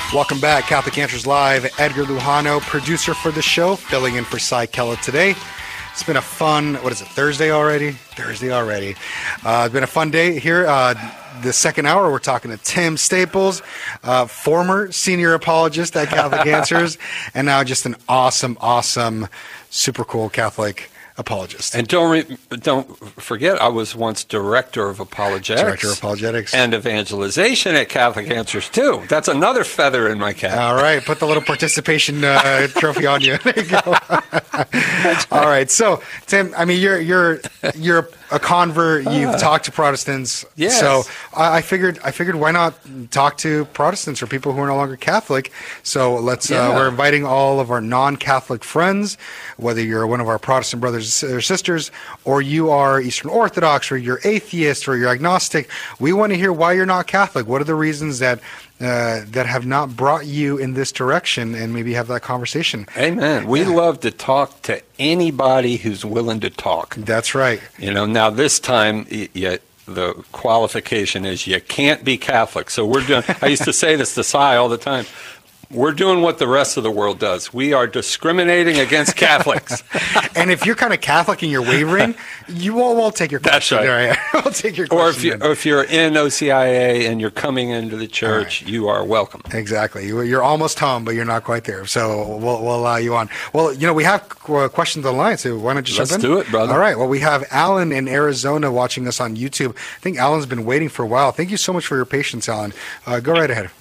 Welcome back, Catholic Answers Live. Edgar Lujano, producer for the show, filling in for Cy Kella today. It's been a fun, Thursday already? Thursday already. It's been a fun day here. The second hour, we're talking to Tim Staples, former senior apologist at Catholic Answers, and now just an awesome, super cool Catholic apologist. And don't forget, I was once director of apologetics. And evangelization at Catholic Answers, too. That's another feather in my cap. All right. Put the little participation trophy on you. There you go. All right. So, Tim, I mean, you're a convert. You've talked to Protestants. Yes. So I figured why not talk to Protestants or people who are no longer Catholic. So we're inviting all of our non-Catholic friends, whether you're one of our Protestant brothers or sisters, or you are Eastern Orthodox, or you're atheist, or you're agnostic. We want to hear why you're not Catholic. What are the reasons that have not brought you in this direction, and maybe have that conversation. Amen. We love to talk to anybody who's willing to talk. That's right. Now this time, the qualification is you can't be Catholic. So we're doing, I used to say this to Cy all the time, we're doing what the rest of the world does. We are discriminating against Catholics. And if you're kind of Catholic and you're wavering, we'll take your question. That's right. We'll take your question. Or if you're in OCIA and you're coming into the church, you are welcome. Exactly. You're almost home, but you're not quite there. So we'll allow you on. Well, we have questions online, so why don't you jump in? Let's do it, brother. All right. Well, we have Alan in Arizona watching us on YouTube. I think Alan's been waiting for a while. Thank you so much for your patience, Alan. Go right ahead.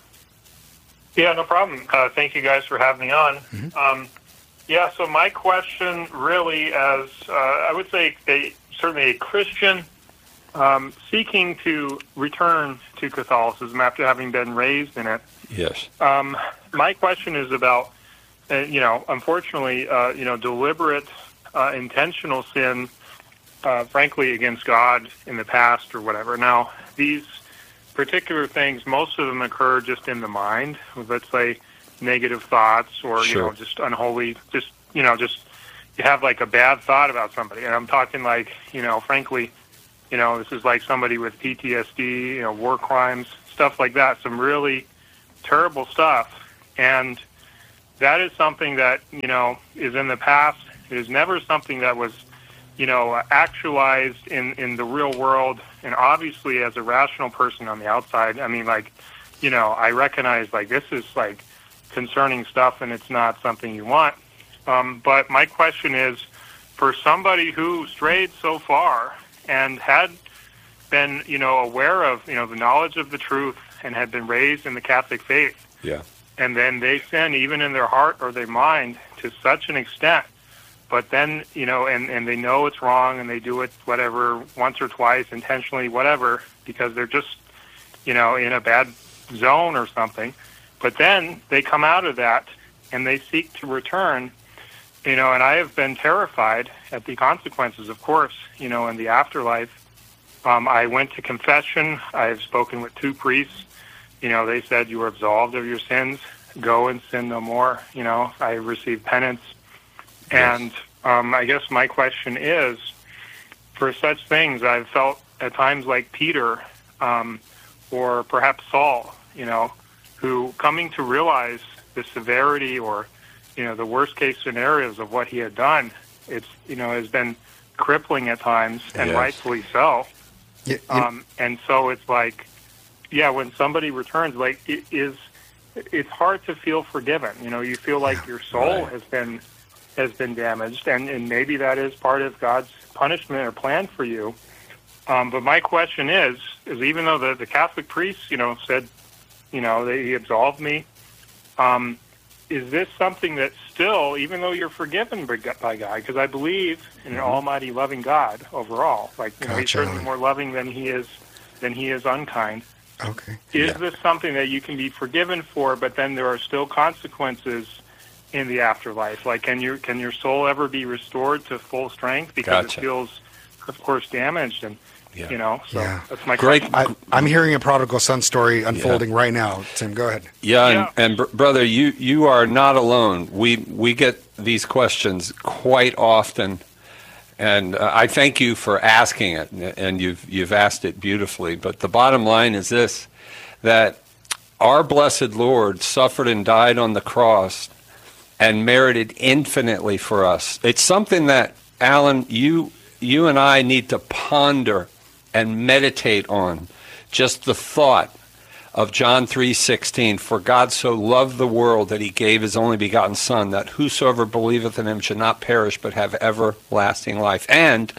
Yeah, no problem. Thank you guys for having me on. Mm-hmm. So my question really, as I would say, certainly a Christian seeking to return to Catholicism after having been raised in it. Yes. My question is about, unfortunately, deliberate, intentional sin, frankly, against God in the past or whatever. Now, these particular things, most of them occur just in the mind. Let's say negative thoughts, or Sure. Just unholy. Just you have like a bad thought about somebody, and I'm talking like frankly, this is like somebody with PTSD, war crimes, stuff like that. Some really terrible stuff, and that is something that is in the past. It is never something that was actualized in the real world. And obviously, as a rational person on the outside, I mean, I recognize, this is, concerning stuff, and it's not something you want. But my question is, for somebody who strayed so far and had been, aware of, the knowledge of the truth and had been raised in the Catholic faith, Yeah. and then they sin even in their heart or their mind to such an extent, but then, and they know it's wrong, and they do it, whatever, once or twice, intentionally, whatever, because they're just, in a bad zone or something. But then they come out of that, and they seek to return, and I have been terrified at the consequences, of course, in the afterlife. I went to confession. I've spoken with 2 priests. They said, you are absolved of your sins. Go and sin no more. I received penance. And I guess my question is, for such things, I've felt at times like Peter, or perhaps Saul, who, coming to realize the severity or, the worst case scenarios of what he had done, has been crippling at times, and Yes. rightfully so. Yeah, And so it's when somebody returns, it's hard to feel forgiven. You feel like your soul Right. has been damaged, and maybe that is part of God's punishment or plan for you. But my question is even though the Catholic priest, said, he absolved me, is this something that still, even though you're forgiven by God, because I believe in an almighty loving God overall, he's certainly more loving than he is unkind. Okay. Is this something that you can be forgiven for, but then there are still consequences in the afterlife? Can your soul ever be restored to full strength, because Gotcha. it feels, of course, damaged? And that's my Great. question. I'm hearing a prodigal son story unfolding right now. Tim, go ahead. Yeah, and brother, you are not alone. We get these questions quite often, and I thank you for asking it, and you've asked it beautifully. But the bottom line is this: that our blessed Lord suffered and died on the cross and merited infinitely for us. It's something that, Alan, you and I need to ponder and meditate on. Just the thought of John 3:16, for God so loved the world that he gave his only begotten Son, that whosoever believeth in him should not perish but have everlasting life. And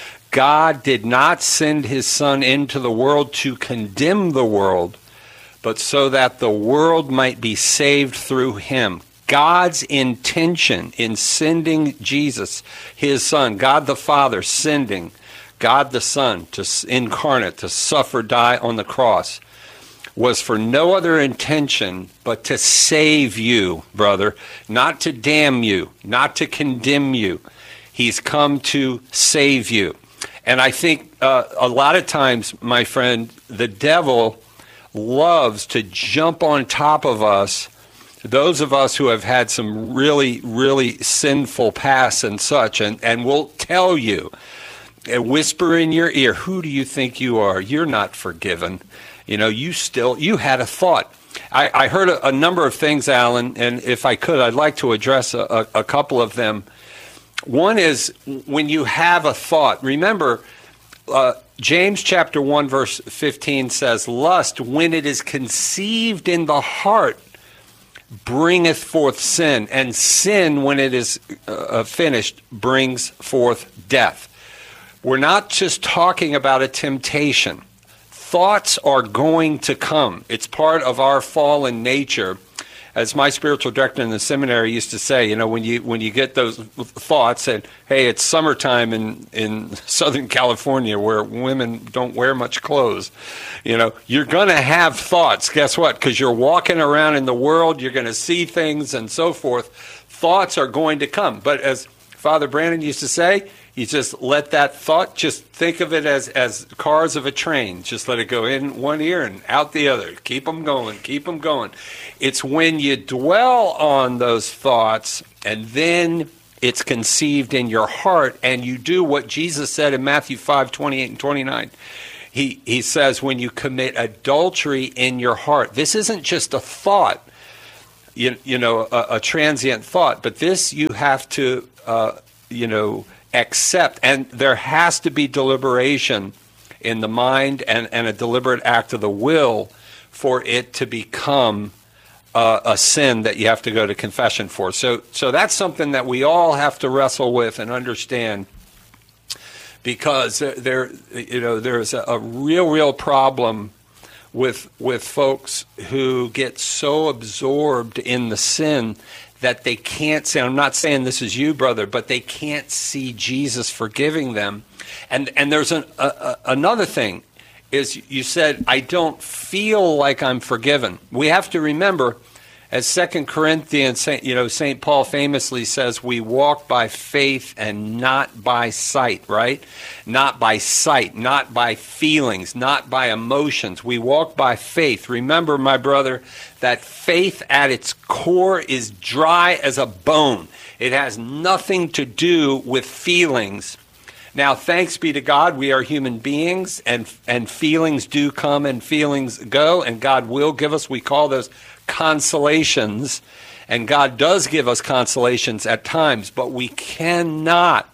God did not send his Son into the world to condemn the world, but so that the world might be saved through him. God's intention in sending Jesus, his Son, God the Father sending God the Son to incarnate, to suffer, die on the cross, was for no other intention but to save you, brother, not to damn you, not to condemn you. He's come to save you. And I think a lot of times, my friend, the devil loves to jump on top of us, those of us who have had some really, really sinful past and such, and will tell you, and whisper in your ear, who do you think you are? You're not forgiven. You know, you had a thought. I heard a number of things, Alan, and if I could, I'd like to address a couple of them. One is when you have a thought. Remember, James chapter 1, verse 15 says, lust, when it is conceived in the heart, bringeth forth sin, and sin, when it is finished, brings forth death. We're not just talking about a temptation. Thoughts are going to come. It's part of our fallen nature. As my spiritual director in the seminary used to say, you know, when you get those thoughts, and hey, it's summertime in Southern California where women don't wear much clothes, you know, you're going to have thoughts. Guess what? Because you're walking around in the world, you're going to see things and so forth. Thoughts are going to come. But as Father Brandon used to say, you just let that thought, just think of it as cars of a train. Just let it go in one ear and out the other. Keep them going, keep them going. It's when you dwell on those thoughts and then it's conceived in your heart and you do what Jesus said in Matthew 5:28 and 29. He says when you commit adultery in your heart, this isn't just a thought, you know, a transient thought, but this you have to, accept, and there has to be deliberation in the mind and a deliberate act of the will for it to become a sin that you have to go to confession for. So that's something that we all have to wrestle with and understand, because there's a real problem with folks who get so absorbed in the sin that they can't see. I'm not saying this is you, brother, but they can't see Jesus forgiving them. And there's another thing, is you said, I don't feel like I'm forgiven. We have to remember, as 2 Corinthians, St. Paul famously says, we walk by faith and not by sight, right? Not by sight, not by feelings, not by emotions. We walk by faith. Remember, my brother, that faith at its core is dry as a bone. It has nothing to do with feelings. Now, thanks be to God, we are human beings, and feelings do come and feelings go, and God will give us, we call those consolations, and God does give us consolations at times, but we can't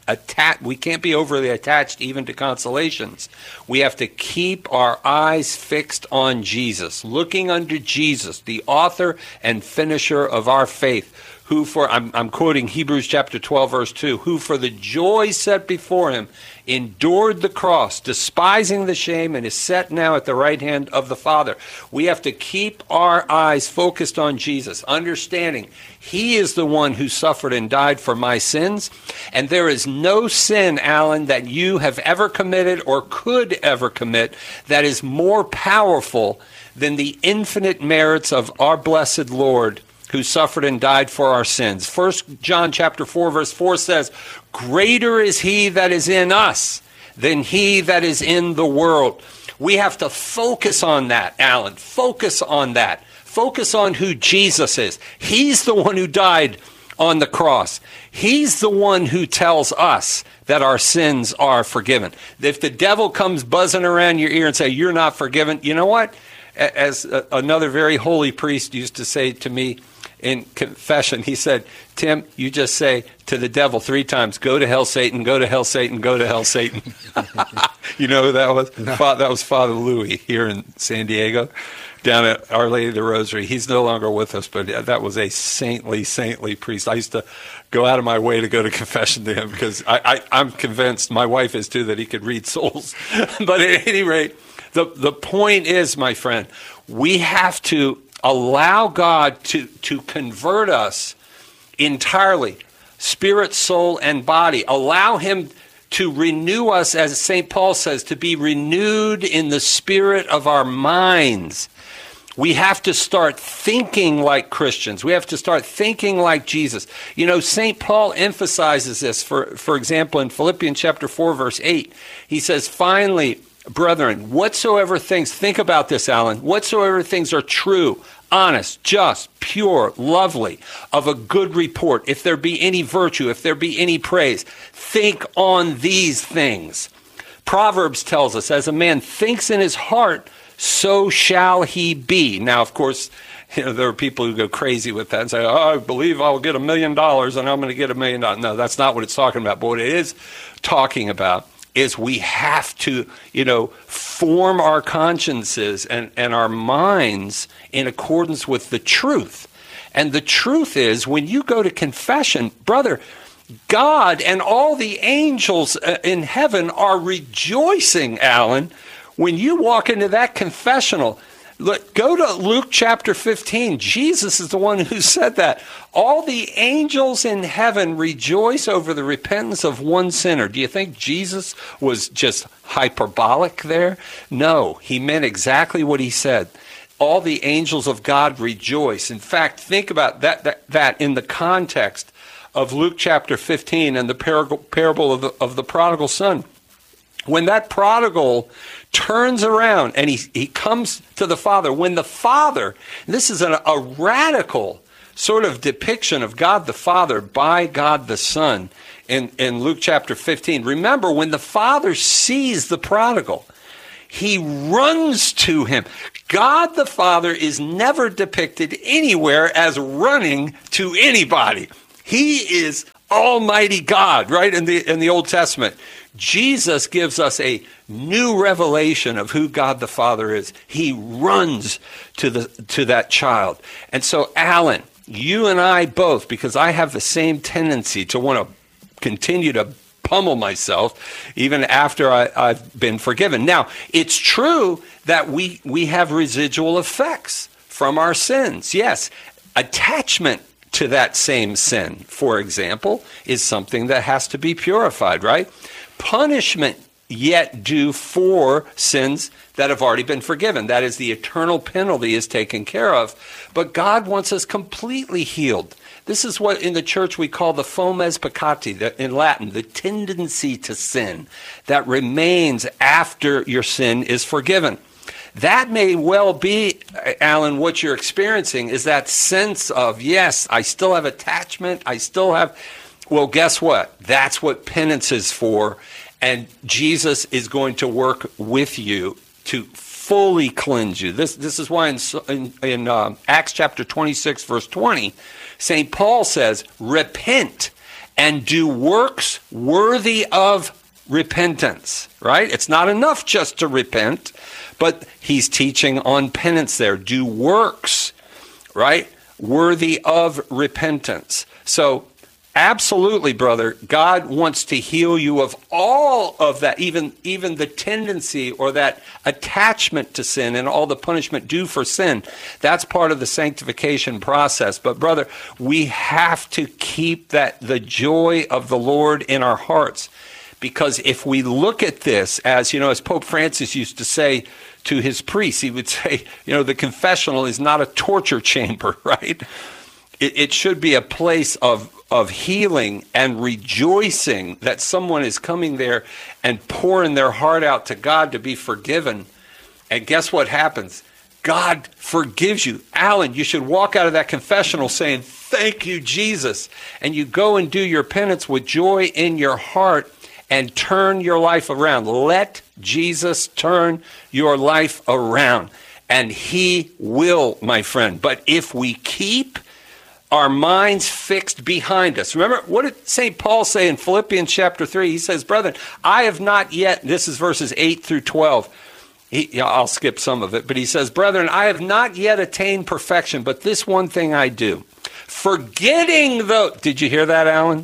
be overly attached even to consolations. We have to keep our eyes fixed on Jesus, looking unto Jesus, the author and finisher of our faith, who I'm quoting Hebrews chapter 12, verse 2, who for the joy set before him endured the cross, despising the shame, and is set now at the right hand of the Father. We have to keep our eyes focused on Jesus, understanding he is the one who suffered and died for my sins, and there is no sin, Alan, that you have ever committed or could ever commit that is more powerful than the infinite merits of our blessed Lord, who suffered and died for our sins. 1 John chapter 4, verse 4 says, greater is he that is in us than he that is in the world. We have to focus on that, Alan. Focus on that. Focus on who Jesus is. He's the one who died on the cross. He's the one who tells us that our sins are forgiven. If the devil comes buzzing around your ear and say, you're not forgiven, you know what? as another very holy priest used to say to me in confession, he said, Tim, you just say to the devil 3 times, go to hell, Satan, go to hell, Satan, go to hell, Satan. You know who that was? No. That was Father Louis here in San Diego, down at Our Lady of the Rosary. He's no longer with us, but that was a saintly priest. I used to go out of my way to go to confession to him because I'm convinced, my wife is too, that he could read souls. But at any rate, the point is, my friend, we have to allow God to convert us entirely, spirit, soul, and body. Allow him to renew us, as St. Paul says, to be renewed in the spirit of our minds. We have to start thinking like Christians. We have to start thinking like Jesus. You know, St. Paul emphasizes this, for example, in Philippians chapter 4, verse 8. He says, finally, brethren, whatsoever things, think about this, Alan, whatsoever things are true, honest, just, pure, lovely, of a good report, if there be any virtue, if there be any praise, think on these things. Proverbs tells us, as a man thinks in his heart, so shall he be. Now, of course, you know, there are people who go crazy with that and say, I believe I'll get $1 million and I'm going to get $1 million. No, that's not what it's talking about. But what it is talking about is we have to, you know, form our consciences and our minds in accordance with the truth. And the truth is, when you go to confession, brother, God and all the angels in heaven are rejoicing, Alan, when you walk into that confessional. Look, go to Luke chapter 15. Jesus is the one who said that. All the angels in heaven rejoice over the repentance of one sinner. Do you think Jesus was just hyperbolic there? No, he meant exactly what he said. All the angels of God rejoice. In fact, think about that in the context of Luke chapter 15 and the parable of the prodigal son. When that prodigal turns around and he comes to the Father, when the Father, this is a radical sort of depiction of God the Father by God the Son in Luke chapter 15. Remember, when the Father sees the prodigal, he runs to him. God the Father is never depicted anywhere as running to anybody. He is Almighty God, right, in the Old Testament. Jesus gives us a new revelation of who God the Father is. He runs to that child. And so, Alan, you and I both, because I have the same tendency to want to continue to pummel myself even after I've been forgiven. Now, it's true that we have residual effects from our sins. Yes, attachment to that same sin, for example, is something that has to be purified, right? Punishment yet due for sins that have already been forgiven. That is, the eternal penalty is taken care of. But God wants us completely healed. This is what in the church we call the fomes peccati, in Latin, the tendency to sin that remains after your sin is forgiven. That may well be, Alan, what you're experiencing is that sense of, yes, I still have attachment, I still have... Well, guess what? That's what penance is for, and Jesus is going to work with you to fully cleanse you. This is why in Acts chapter 26, verse 20, St. Paul says, repent and do works worthy of repentance, right? It's not enough just to repent, but he's teaching on penance there. Do works, right? Worthy of repentance. So, absolutely, brother, God wants to heal you of all of that, even the tendency or that attachment to sin and all the punishment due for sin. That's part of the sanctification process. But, brother, we have to keep the joy of the Lord in our hearts. Because if we look at this as, as Pope Francis used to say to his priests, he would say, the confessional is not a torture chamber, right? It should be a place of healing and rejoicing that someone is coming there and pouring their heart out to God to be forgiven. And guess what happens? God forgives you. Alan, you should walk out of that confessional saying, thank you, Jesus. And you go and do your penance with joy in your heart and turn your life around. Let Jesus turn your life around. And he will, my friend. But if we keep our minds fixed behind us. Remember, what did St. Paul say in Philippians chapter 3? He says, brethren, I have not yet, this is verses 8 through 12. I'll skip some of it, but he says, brethren, I have not yet attained perfection, but this one thing I do. Forgetting those, did you hear that, Alan?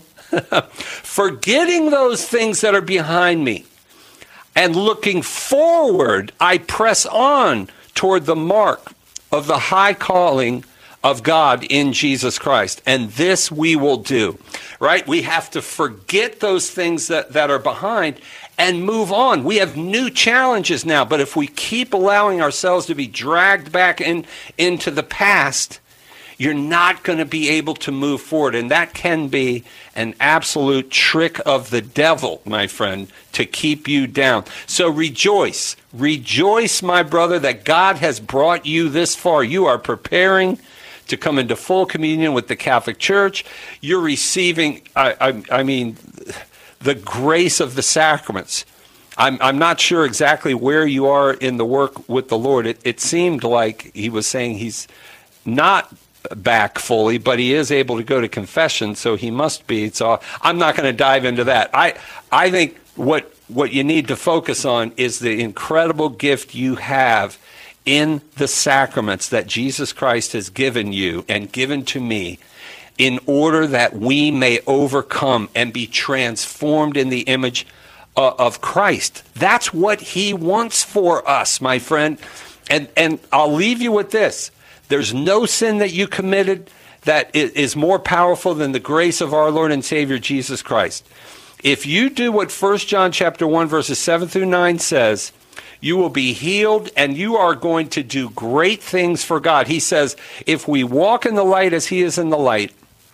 Forgetting those things that are behind me and looking forward, I press on toward the mark of the high calling of God in Jesus Christ. And this we will do, right? We have to forget those things that are behind and move on. We have new challenges now, but if we keep allowing ourselves to be dragged back into the past, you're not going to be able to move forward. And that can be an absolute trick of the devil, my friend, to keep you down. So rejoice. Rejoice, my brother, that God has brought you this far. You are preparing to come into full communion with the Catholic Church. You're receiving, I mean, the grace of the sacraments. I'm not sure exactly where you are in the work with the Lord. It seemed like he was saying he's not back fully, but he is able to go to confession, so he must be. So I'm not going to dive into that. I think what you need to focus on is the incredible gift you have in the sacraments that Jesus Christ has given you and given to me, in order that we may overcome and be transformed in the image of Christ. That's what he wants for us, my friend. And I'll leave you with this. There's no sin that you committed that is more powerful than the grace of our Lord and Savior Jesus Christ. If you do what 1 John chapter 1 verses 7 through 9 says, you will be healed and you are going to do great things for God. He says, if we walk in the light as he is in the light,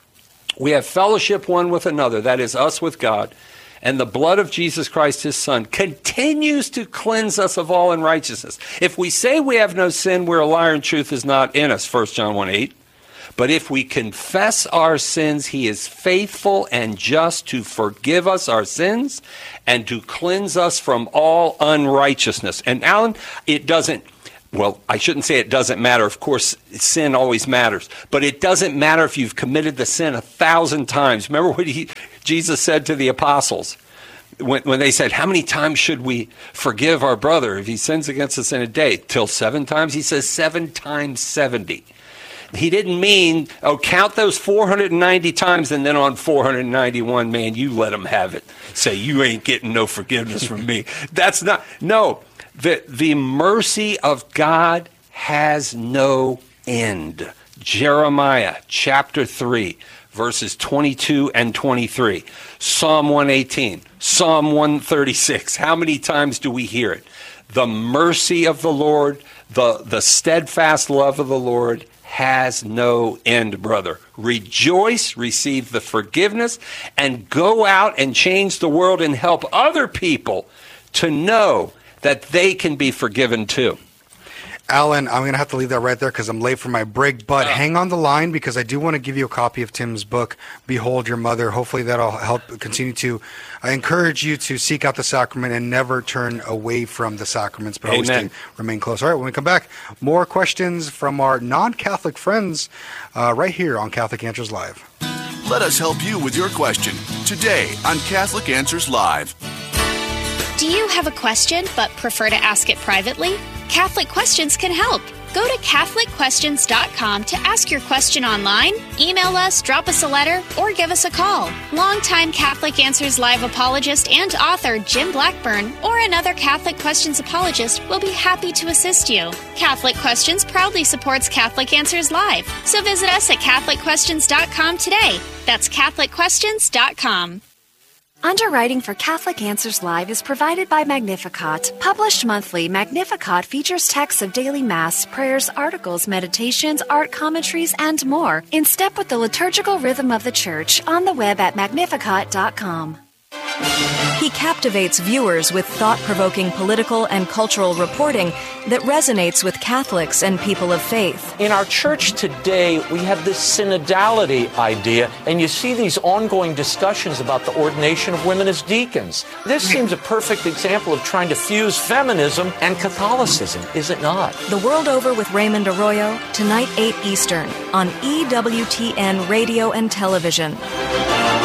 we have fellowship one with another, that is us with God, and the blood of Jesus Christ, his Son, continues to cleanse us of all unrighteousness. If we say we have no sin, we're a liar and truth is not in us, 1 John 1:8. But if we confess our sins, he is faithful and just to forgive us our sins and to cleanse us from all unrighteousness. And Alan, it doesn't, well, I shouldn't say it doesn't matter. Of course, sin always matters. But it doesn't matter if you've committed the sin 1,000 times. Remember what Jesus said to the apostles when they said, how many times should we forgive our brother if he sins against us in a day? Till 7 times? He says 7 times 70. He didn't mean, count those 490 times and then on 491, man, you let him have it. Say, you ain't getting no forgiveness from me. That's not, no. The mercy of God has no end. Jeremiah chapter 3, verses 22 and 23. Psalm 118, Psalm 136. How many times do we hear it? The mercy of the Lord, the steadfast love of the Lord has no end, brother. Rejoice, receive the forgiveness, and go out and change the world and help other people to know that they can be forgiven too. Alan, I'm going to have to leave that right there because I'm late for my break, but hang on the line because I do want to give you a copy of Tim's book, Behold Your Mother. Hopefully that'll help continue to encourage you to seek out the sacrament and never turn away from the sacraments, but always to remain close. All right, when we come back, more questions from our non-Catholic friends right here on Catholic Answers Live. Let us help you with your question today on Catholic Answers Live. Do you have a question but prefer to ask it privately? Catholic Questions can help. Go to CatholicQuestions.com to ask your question online, email us, drop us a letter, or give us a call. Longtime Catholic Answers Live apologist and author Jim Blackburn or another Catholic Questions apologist will be happy to assist you. Catholic Questions proudly supports Catholic Answers Live, so visit us at CatholicQuestions.com today. That's CatholicQuestions.com. Underwriting for Catholic Answers Live is provided by Magnificat. Published monthly, Magnificat features texts of daily Mass, prayers, articles, meditations, art commentaries, and more, in step with the liturgical rhythm of the Church, on the web at Magnificat.com. He captivates viewers with thought-provoking political and cultural reporting that resonates with Catholics and people of faith. In our church today, we have this synodality idea, and you see these ongoing discussions about the ordination of women as deacons. This seems a perfect example of trying to fuse feminism and Catholicism, is it not? The World Over with Raymond Arroyo, tonight 8 Eastern, on EWTN Radio and Television.